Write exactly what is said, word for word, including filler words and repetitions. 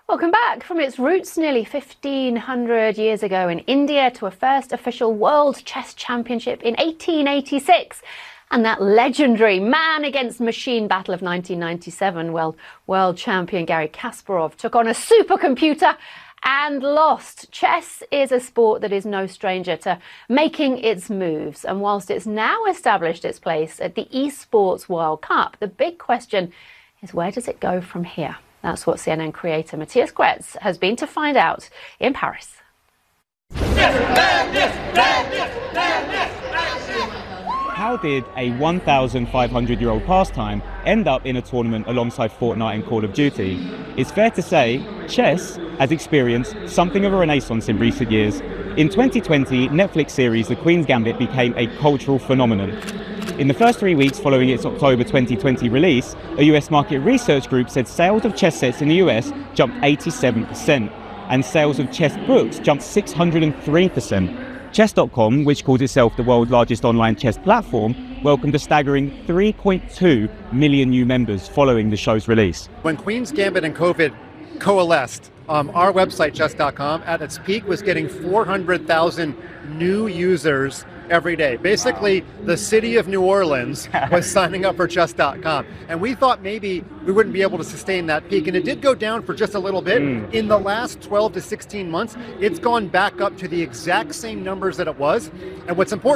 Welcome back. From its roots nearly fifteen hundred years ago in India to a first official World Chess Championship in eighteen eighty-six. And that legendary man against machine battle of nineteen ninety-seven, well, world champion Garry Kasparov took on a supercomputer and lost. Chess is a sport that is no stranger to making its moves. And whilst it's now established its place at the Esports World Cup, the big question is, where does it go from here? That's what C N N creator Matthias Gretz has been to find out in Paris. How did a one thousand five hundred year old pastime end up in a tournament alongside Fortnite and Call of Duty? It's fair to say chess has experienced something of a renaissance in recent years. In twenty twenty, Netflix series The Queen's Gambit became a cultural phenomenon. In the first three weeks following its October twenty twenty release, a U S market research group said sales of chess sets in the U S jumped eighty-seven percent, and sales of chess books jumped six hundred three percent. Chess dot com, which calls itself the world's largest online chess platform, welcomed a staggering three point two million new members following the show's release. When Queen's Gambit and COVID coalesced, um, our website, chess dot com, at its peak was getting four hundred thousand new users every day. Basically, the city of New Orleans was signing up for chess dot com. And we thought maybe we wouldn't be able to sustain that peak. And it did go down for just a little bit. Mm. In the last twelve to sixteen months, it's gone back up to the exact same numbers that it was. And what's important